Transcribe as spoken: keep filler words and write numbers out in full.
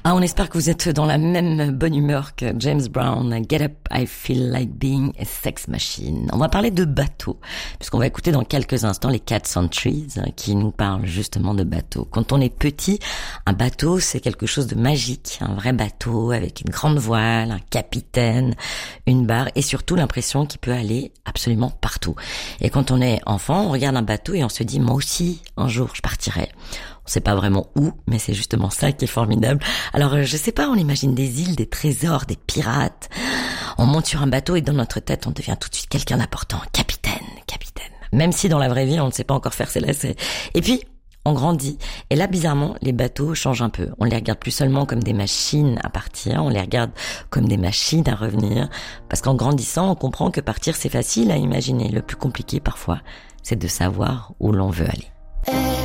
Ah, on espère que vous êtes dans la même bonne humeur que James Brown. Get up, I feel like being a sex machine. On va parler de bateaux, puisqu'on va écouter dans quelques instants les Cat Centuries, qui nous parlent justement de bateaux. Quand on est petit, un bateau, c'est quelque chose de magique. Un vrai bateau avec une grande voile, un capitaine, une barre, et surtout l'impression qu'il peut aller absolument partout. Et quand on est enfant, on regarde un bateau et on se dit, moi aussi, un jour, je partirai. On sait pas vraiment où, mais c'est justement ça qui est formidable. Alors, je sais pas, on imagine des îles, des trésors, des pirates. On monte sur un bateau et dans notre tête, on devient tout de suite quelqu'un d'important. Capitaine, capitaine. Même si dans la vraie vie, on ne sait pas encore faire ses lacets. Et puis, on grandit. Et là, bizarrement, les bateaux changent un peu. On les regarde plus seulement comme des machines à partir, on les regarde comme des machines à revenir. Parce qu'en grandissant, on comprend que partir, c'est facile à imaginer. Le plus compliqué, parfois, c'est de savoir où l'on veut aller.